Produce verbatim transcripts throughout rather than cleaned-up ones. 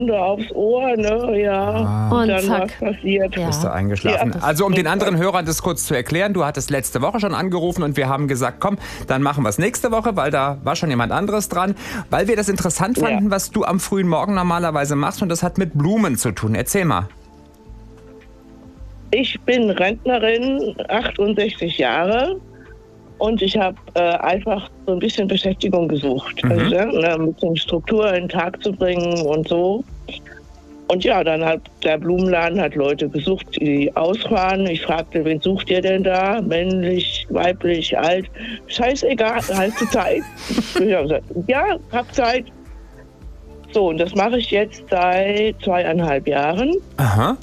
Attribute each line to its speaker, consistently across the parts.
Speaker 1: aufs Ohr, ne, ja.
Speaker 2: Ah.
Speaker 1: Und
Speaker 3: Und
Speaker 1: dann
Speaker 3: zack.
Speaker 1: was passiert.
Speaker 3: Ja.
Speaker 2: Bist du eingeschlafen?
Speaker 1: Ja.
Speaker 2: Also um den anderen Hörern das kurz zu erklären, du hattest letzte Woche schon angerufen und wir haben gesagt, komm, dann machen wir es nächste Woche, weil da war schon jemand anderes dran, weil wir das interessant fanden,
Speaker 1: Ja.
Speaker 2: was du am frühen Morgen normalerweise machst und das hat mit Blumen zu tun. Erzähl mal.
Speaker 1: Ich bin Rentnerin, achtundsechzig Jahre. Und ich habe äh, einfach so ein bisschen Beschäftigung gesucht.
Speaker 2: Mhm.
Speaker 1: Also, ne, ein bisschen Struktur in den Tag zu bringen und so. Und ja, dann hat der Blumenladen hat Leute gesucht, die ausfahren. Ich fragte, wen sucht ihr denn da? Männlich, weiblich, alt? Scheißegal, halt die Zeit. Ich hab gesagt, ja, hab Zeit. So, und das mache ich jetzt seit zweieinhalb Jahren.
Speaker 2: Aha.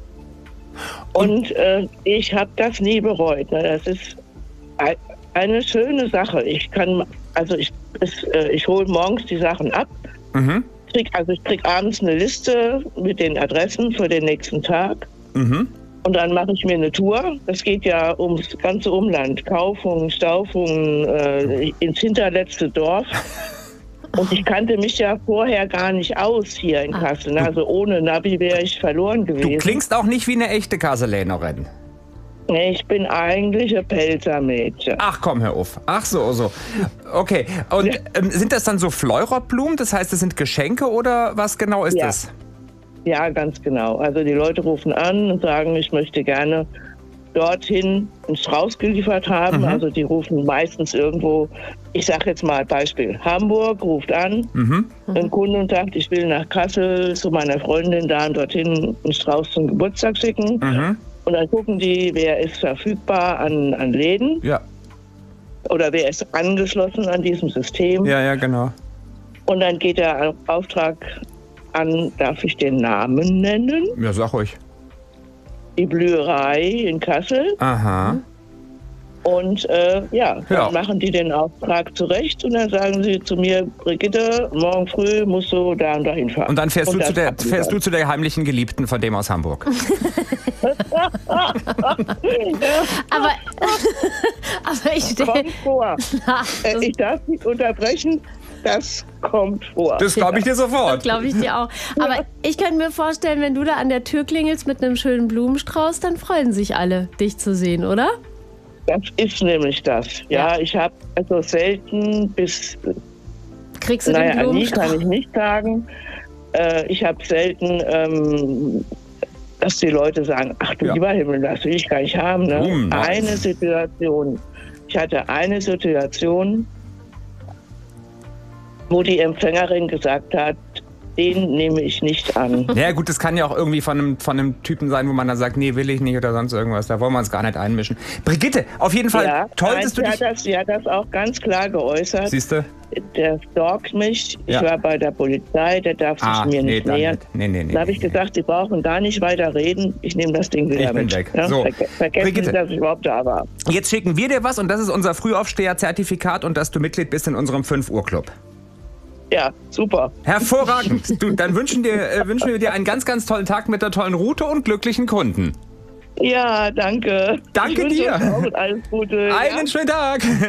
Speaker 1: Und äh, ich habe das nie bereut. Ne? Das ist ein, eine schöne Sache. Ich kann, also ich, es, äh, ich hole morgens die Sachen ab.
Speaker 2: Mhm.
Speaker 1: Krieg, also ich kriege abends eine Liste mit den Adressen für den nächsten Tag.
Speaker 2: Mhm.
Speaker 1: Und dann mache ich mir eine Tour. Das geht ja ums ganze Umland. Kaufungen, Staufungen, äh, ins hinterletzte Dorf. Und ich kannte mich ja vorher gar nicht aus hier in Kassel. Also ohne Navi wäre ich verloren gewesen.
Speaker 2: Du klingst auch nicht wie eine echte Kasselänerin.
Speaker 1: Nee, ich bin eigentlich ein Pelzermädchen.
Speaker 2: Ach komm, hör auf. Ach so, so. Okay. Und ähm, sind das dann so Fleurop-Blumen? Das heißt, das sind Geschenke oder was genau ist
Speaker 1: Ja.
Speaker 2: das?
Speaker 1: Ja, ganz genau. Also die Leute rufen an und sagen, ich möchte gerne dorthin einen Strauß geliefert haben.
Speaker 2: Mhm.
Speaker 1: Also die rufen meistens irgendwo, ich sage jetzt mal Beispiel, Hamburg ruft an,
Speaker 2: Mhm.
Speaker 1: ein Kunde und sagt, ich will nach Kassel zu meiner Freundin da und dorthin einen Strauß zum Geburtstag schicken.
Speaker 2: Mhm.
Speaker 1: Und dann gucken die, wer ist verfügbar an, an Läden
Speaker 2: Ja.
Speaker 1: oder wer ist angeschlossen an diesem System.
Speaker 2: Ja, ja, genau.
Speaker 1: Und dann geht der Auftrag an, darf ich den Namen nennen?
Speaker 2: Ja, sag ruhig.
Speaker 1: Die Blüherei in Kassel.
Speaker 2: Aha.
Speaker 1: Und äh, ja, dann
Speaker 2: Ja.
Speaker 1: machen die den Auftrag zurecht und dann sagen sie zu mir, Brigitte, morgen früh musst du da und dahin fahren.
Speaker 2: Und dann fährst, du,
Speaker 1: das
Speaker 2: zu der,
Speaker 1: machen die
Speaker 2: fährst du
Speaker 1: dann.
Speaker 2: zu der heimlichen Geliebten von dem aus Hamburg.
Speaker 3: Aber, aber ich stelle.
Speaker 1: Kommt vor.
Speaker 3: Das
Speaker 1: Äh, ich darf nicht unterbrechen, das kommt vor.
Speaker 2: Das glaube ich dir sofort.
Speaker 3: glaube ich dir auch. Aber ich könnte mir vorstellen, wenn du da an der Tür klingelst mit einem schönen Blumenstrauß, dann freuen sich alle, dich zu sehen, oder?
Speaker 1: Das ist nämlich das. Ja,
Speaker 3: Ja.
Speaker 1: ich habe also selten bis,
Speaker 3: Kriegst du
Speaker 1: naja,
Speaker 3: den
Speaker 1: nie
Speaker 3: Blumenstrauß?
Speaker 1: kann ich nicht sagen. Äh, ich habe selten, ähm, dass die Leute sagen, ach du
Speaker 2: Ja.
Speaker 1: lieber Himmel, das will ich gar nicht haben. Ne?
Speaker 2: Blumen, nice.
Speaker 1: Eine Situation. Ich hatte eine Situation, wo die Empfängerin gesagt hat, den nehme ich nicht an.
Speaker 2: Ja gut, das kann ja auch irgendwie von einem, von einem Typen sein, wo man dann sagt, nee, will ich nicht oder sonst irgendwas. Da wollen wir uns gar nicht einmischen. Brigitte, auf jeden Fall
Speaker 1: Ja,
Speaker 2: toll,
Speaker 1: nein,
Speaker 2: dass du
Speaker 1: sie,
Speaker 2: dich...
Speaker 1: hat das, sie hat das auch ganz klar geäußert.
Speaker 2: Siehst du?
Speaker 1: Der stalkt mich.
Speaker 2: Ja.
Speaker 1: Ich war bei der Polizei, der darf sich
Speaker 2: Ah,
Speaker 1: mir
Speaker 2: nee,
Speaker 1: nicht
Speaker 2: dann
Speaker 1: nähern.
Speaker 2: nicht. Nee, nee, nee.
Speaker 1: Da habe
Speaker 2: nee,
Speaker 1: ich gesagt, Sie brauchen gar nicht weiter reden. Ich nehme das Ding wieder
Speaker 2: Ich bin
Speaker 1: mit.
Speaker 2: weg.
Speaker 1: Ja?
Speaker 2: So,
Speaker 1: Verge vergessen
Speaker 2: Brigitte.
Speaker 1: Sie, dass ich überhaupt da war.
Speaker 2: Jetzt schicken wir dir was und das ist unser Frühaufsteher-Zertifikat und dass du Mitglied bist in unserem fünf Uhr Club.
Speaker 1: Ja, super.
Speaker 2: Hervorragend. Du, dann wünschen, dir, äh, wünschen wir dir einen ganz, ganz tollen Tag mit der tollen Route und glücklichen Kunden.
Speaker 1: Ja, danke.
Speaker 2: Danke
Speaker 1: ich wünsche
Speaker 2: dir.
Speaker 1: euch auch alles Gute.
Speaker 2: Einen
Speaker 1: ja?
Speaker 2: schönen Tag.